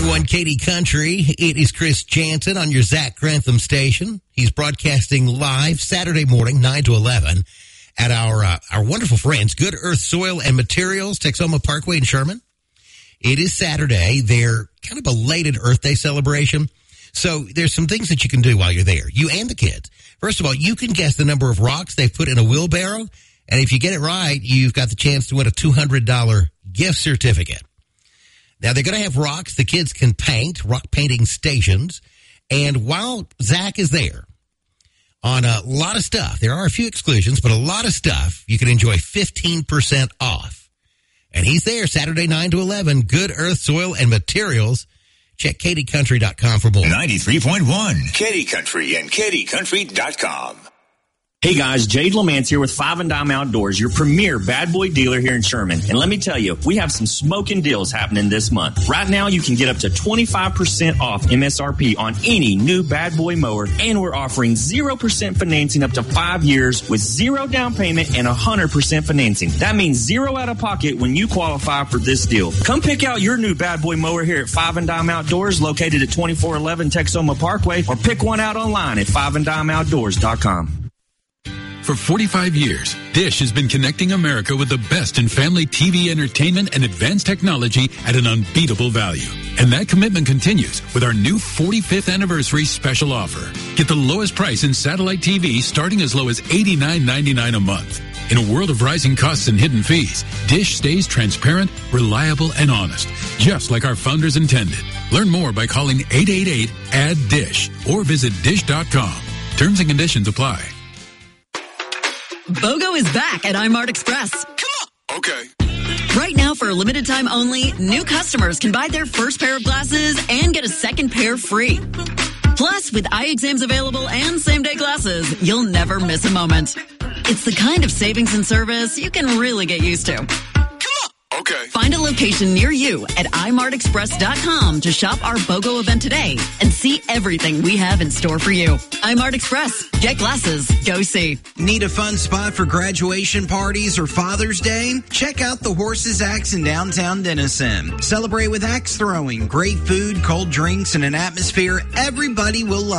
101 Katy Country. It is Chris Jansen on your Zach Grantham station. He's broadcasting live Saturday morning, 9 to 11, at our wonderful friends, Good Earth Soil and Materials, Texoma Parkway in Sherman. It is Saturday. They're kind of a belated Earth Day celebration. So there's some things that you can do while you're there, you and the kids. First of all, you can guess the number of rocks they've put in a wheelbarrow. And if you get it right, you've got the chance to win a $200 gift certificate. Now, they're going to have rocks the kids can paint, rock painting stations. And while Zach is there, on a lot of stuff, there are a few exclusions, but a lot of stuff, you can enjoy 15% off. And he's there Saturday, 9 to 11, Good Earth Soil and Materials. Check KatyCountry.com for more. 93.1 Katy Country and KatyCountry.com. Hey guys, Jade Lamance here with Five and Dime Outdoors, your premier bad boy dealer here in Sherman. And let me tell you, we have some smoking deals happening this month. Right now, you can get up to 25% off MSRP on any new bad boy mower. And we're offering 0% financing up to 5 years with 0 down payment and 100% financing. That means 0 out of pocket when you qualify for this deal. Come pick out your new bad boy mower here at Five and Dime Outdoors, located at 2411 Texoma Parkway, or pick one out online at fiveanddimeoutdoors.com. For 45 years, Dish has been connecting America with the best in family TV entertainment and advanced technology at an unbeatable value. And that commitment continues with our new 45th anniversary special offer. Get the lowest price in satellite TV starting as low as $89.99 a month. In a world of rising costs and hidden fees, Dish stays transparent, reliable, and honest, just like our founders intended. Learn more by calling 888-ADD-DISH or visit dish.com. Terms and conditions apply. BOGO is back at iMart Express. Come on. Okay. Right now, for a limited time only, new customers can buy their first pair of glasses and get a second pair free. Plus, with eye exams available and same-day glasses, you'll never miss a moment. It's the kind of savings and service you can really get used to. Okay. Find a location near you at imartexpress.com to shop our BOGO event today and see everything we have in store for you. iMart Express. Get glasses. Go see. Need a fun spot for graduation parties or Father's Day? Check out the Horses Axe in downtown Denison. Celebrate with axe throwing, great food, cold drinks, and an atmosphere everybody will love.